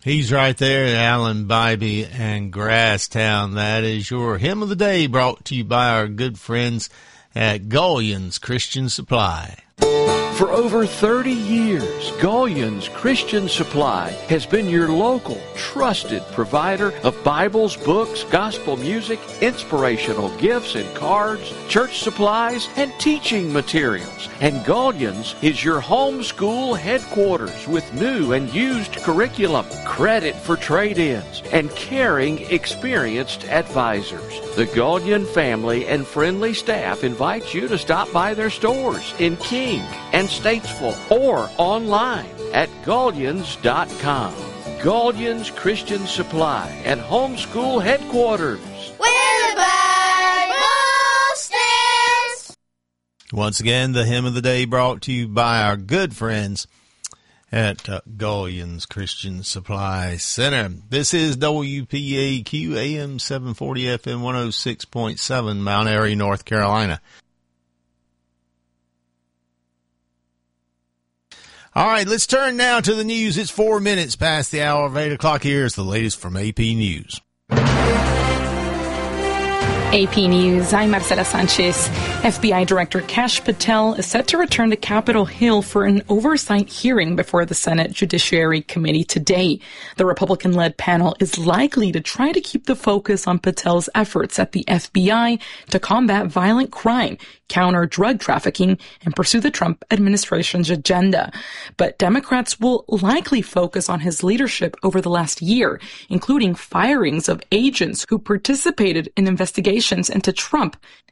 He's right there at Allen Bybee and Grasstown. That is your Hymn of the Day, brought to you by our good friends at Gullion's Christian Supply. For over 30 years, Gullion's Christian Supply has been your local, trusted provider of Bibles, books, gospel music, inspirational gifts and cards, church supplies, and teaching materials. And Gullion's is your homeschool headquarters with new and used curriculum, credit for trade-ins, and caring, experienced advisors. The Gullion family and friendly staff invite you to stop by their stores in King and Statesville or online at Gullions.com. Gullion's Christian Supply and Homeschool Headquarters. Where the Bible stands. Once again, the Hymn of the Day brought to you by our good friends at Gullion's Christian Supply Center. This is WPAQ AM 740 FM 106.7 Mount Airy, North Carolina. All right, let's turn now to the news. It's 4 minutes past the hour of 8 o'clock. Here's the latest from AP News. AP News, I'm Marcela Sanchez. FBI Director Kash Patel is set to return to Capitol Hill for an oversight hearing before the Senate Judiciary Committee today. The Republican-led panel is likely to try to keep the focus on Patel's efforts at the FBI to combat violent crime, counter drug trafficking, and pursue the Trump administration's agenda. But Democrats will likely focus on his leadership over the last year, including firings of agents who participated in investigations into Trump